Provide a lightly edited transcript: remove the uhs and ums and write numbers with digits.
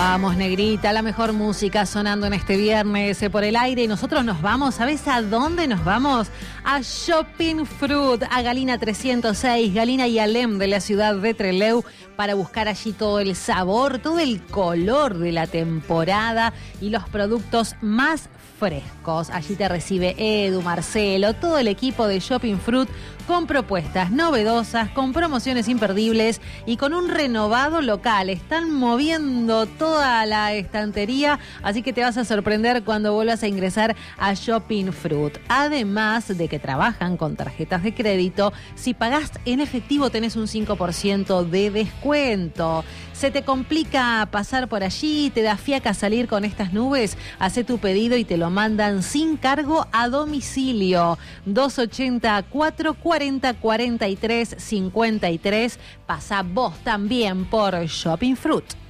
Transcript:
Vamos, negrita, la mejor música sonando en este viernes por el aire. Y nosotros nos vamos, ¿sabes a dónde nos vamos? A Shopping Fruit, a Galina 306, Galina y Alem de la ciudad de Trelew, para buscar allí todo el sabor, todo el color de la temporada y los productos más frescos. Allí te recibe Edu, Marcelo, todo el equipo de Shopping Fruit con propuestas novedosas, con promociones imperdibles y con un renovado local. Están moviendo toda la estantería, así que te vas a sorprender cuando vuelvas a ingresar a Shopping Fruit. Además de que trabajan con tarjetas de crédito, si pagás en efectivo tenés un 5% de descuento. ¿Se te complica pasar por allí? ¿Te da fiaca salir con estas nubes? Hacé tu pedido y te lo mandan sin cargo a domicilio. 280-440-43-53. Pasá vos también por Shopping Fruit.